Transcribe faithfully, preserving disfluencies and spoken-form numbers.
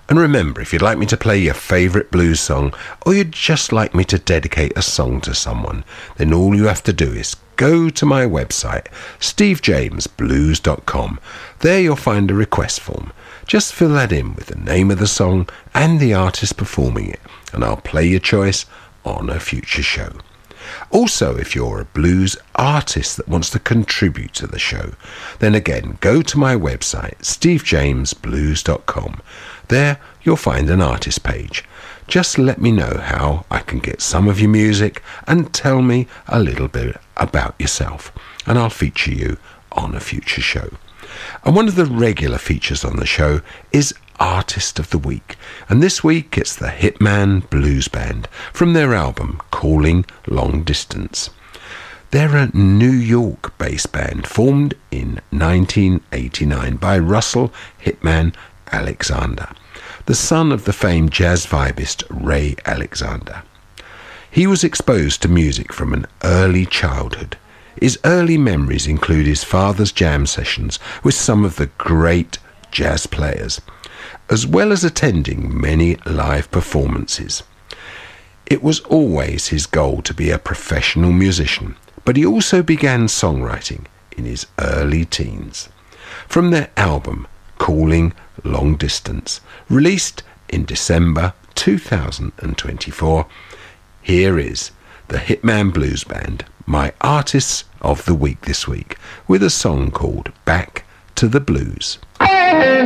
And remember, if you'd like me to play your favourite blues song, or you'd just like me to dedicate a song to someone, then all you have to do is go to my website, steve james blues dot com. There you'll find a request form. Just fill that in with the name of the song and the artist performing it, and I'll play your choice on a future show. Also, if you're a blues artist that wants to contribute to the show, then again, go to my website, steve james blues dot com. There you'll find an artist page. Just let me know how I can get some of your music and tell me a little bit about yourself, and I'll feature you on a future show. And one of the regular features on the show is Artist of the Week, and this week it's the Hitman Blues Band from their album Calling Long Distance. They're a New York-based band formed in nineteen eighty-nine by Russell Hitman Alexander, the son of the famed jazz vibist Ray Alexander. He was exposed to music from an early childhood. His early memories include his father's jam sessions with some of the great jazz players, as well as attending many live performances. It was always his goal to be a professional musician, but he also began songwriting in his early teens. From their album Calling Long Distance, released in December two thousand twenty-four, here is the Hitman Blues Band, my Artists of the Week this week, with a song called Back to the Blues.